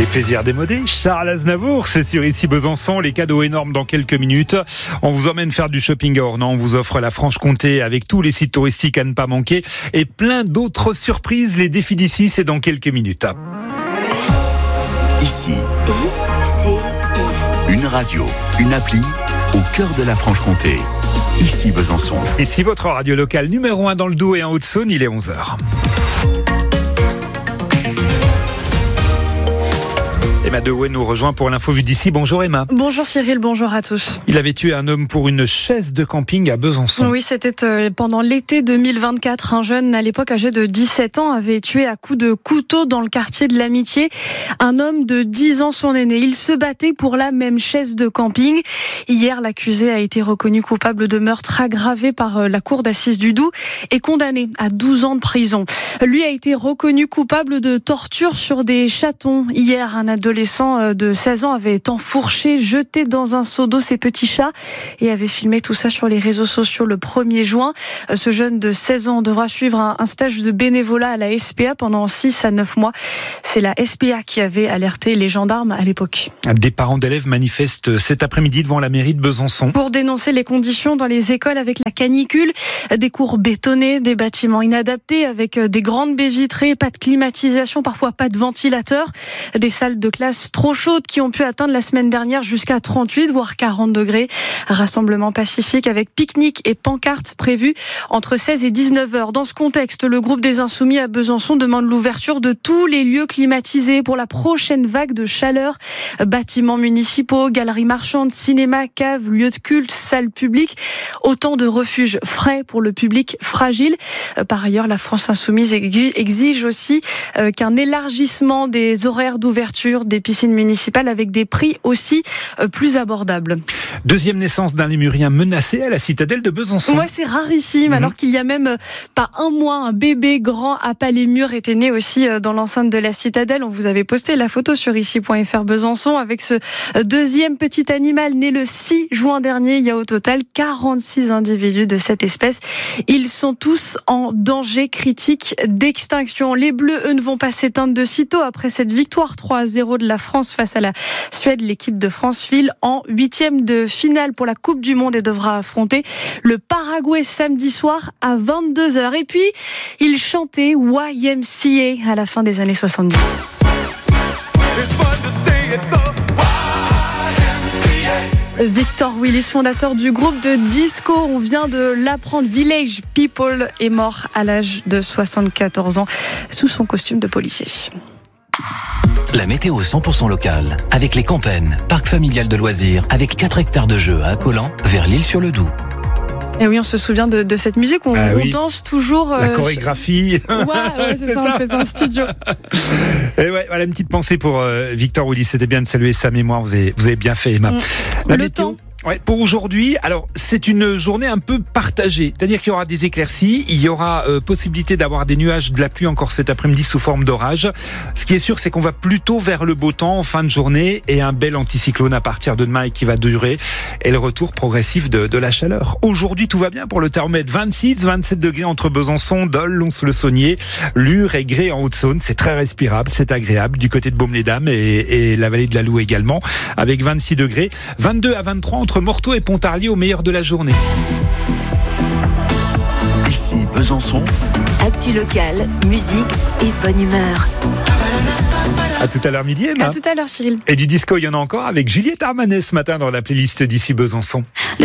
Les plaisirs démodés, Charles Aznavour, c'est sur Ici Besançon, les cadeaux énormes dans quelques minutes. On vous emmène faire du shopping à Ornans, on vous offre la Franche-Comté avec tous les sites touristiques à ne pas manquer et plein d'autres surprises. Les défis d'ici, c'est dans quelques minutes. Ici, une radio, une appli au cœur de la Franche-Comté. Ici Besançon. Ici votre radio locale numéro 1 dans le Doubs et en Haute-Saône, il est 11h. Emma Dewey nous rejoint pour l'info vue d'ici. Bonjour Emma. Bonjour Cyril, bonjour à tous. Il avait tué un homme pour une chaise de camping à Besançon. Oui, c'était pendant l'été 2024. Un jeune, à l'époque âgé de 17 ans, avait tué à coups de couteau dans le quartier de l'Amitié un homme de 10 ans, son aîné. Il se battait pour la même chaise de camping. Hier, l'accusé a été reconnu coupable de meurtre aggravé par la cour d'assises du Doubs et condamné à 12 ans de prison. Lui a été reconnu coupable de torture sur des chatons. Hier, un adolescent de 16 ans avait enfourché, jeté dans un seau d'eau ses petits chats et avait filmé tout ça sur les réseaux sociaux le 1er juin. Ce jeune de 16 ans devra suivre un stage de bénévolat à la SPA pendant 6 à 9 mois. C'est la SPA qui avait alerté les gendarmes à l'époque. Des parents d'élèves manifestent cet après-midi devant la mairie de Besançon. Pour dénoncer les conditions dans les écoles avec la canicule, des cours bétonnés, des bâtiments inadaptés avec des grandes baies vitrées, pas de climatisation, parfois pas de ventilateur, des salles de classe trop chaudes qui ont pu atteindre la semaine dernière jusqu'à 38 voire 40 degrés. Rassemblement pacifique avec pique-nique et pancartes prévues entre 16 et 19 heures. Dans ce contexte, le groupe des Insoumis à Besançon demande l'ouverture de tous les lieux climatisés pour la prochaine vague de chaleur. Bâtiments municipaux, galeries marchandes, cinéma, caves, lieux de culte, salles publiques. Autant de refuges frais pour le public fragile. Par ailleurs, la France Insoumise exige aussi qu'un élargissement des horaires d'ouverture des piscines municipales avec des prix aussi plus abordables. Deuxième naissance d'un lémurien menacé à la citadelle de Besançon. Ouais, c'est rarissime. Alors qu'il y a même pas un mois, un bébé grand à Palémur était né aussi dans l'enceinte de la citadelle. On vous avait posté la photo sur ici.fr Besançon avec ce deuxième petit animal né le 6 juin dernier. Il y a au total 46 individus de cette espèce. Ils sont tous en danger critique d'extinction. Les Bleus, eux, ne vont pas s'éteindre de sitôt après cette victoire 3-0 de la France face à la Suède. L'équipe de France file en 8e de finale pour la Coupe du Monde et devra affronter le Paraguay samedi soir à 22h. Et puis, ils chantaient YMCA à la fin des années 70. Victor Willis, fondateur du groupe de disco, on vient de l'apprendre, Village People est mort à l'âge de 74 ans sous son costume de policier. La météo 100% locale, avec les Campennes, parc familial de loisirs, avec 4 hectares de jeux à Accolant, vers l'Isle-sur-le-Doubs. Et oui, on se souvient de cette musique, on danse toujours... La chorégraphie. Ouais, c'est ça, on fait ça en studio. Et ouais, voilà une petite pensée pour Victor Willis, c'était bien de saluer sa mémoire, vous avez bien fait Emma. La Le météo. temps. Ouais, pour aujourd'hui, alors c'est une journée un peu partagée, c'est-à-dire qu'il y aura des éclaircies, il y aura possibilité d'avoir des nuages, de la pluie encore cet après-midi sous forme d'orage. Ce qui est sûr, c'est qu'on va plutôt vers le beau temps en fin de journée et un bel anticyclone à partir de demain et qui va durer et le retour progressif de la chaleur. Aujourd'hui, tout va bien pour le thermomètre, 26-27 degrés entre Besançon, Dole, Lons-le-Saunier, Lure et Grès en Haute-Saône. C'est très respirable, c'est agréable du côté de Baume-les-Dames et la vallée de la Loue également avec 26 degrés, 22 à 23 entre Morteau et Pontarlier au meilleur de la journée. Ici Besançon. Actu locale, musique et bonne humeur. À tout à l'heure midi, Emma. À tout à l'heure Cyril. Et du disco, il y en a encore avec Juliette Armanet ce matin dans la playlist d'Ici Besançon.